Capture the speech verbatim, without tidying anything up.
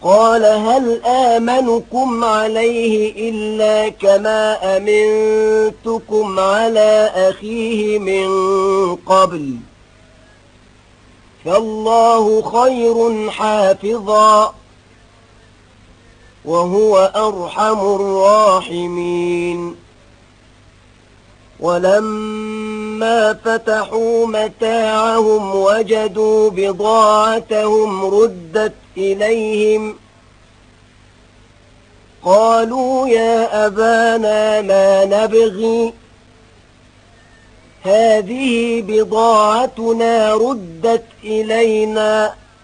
قال هل آمنكم عليه إلا كما أمنتكم على أخيه من قبل فالله خير حافظا وهو أرحم الراحمين. ولما فتحوا متاعهم وجدوا بضاعتهم ردت إليهم قالوا يا أبانا ما نبغي هذه بضاعتنا ردت إلينا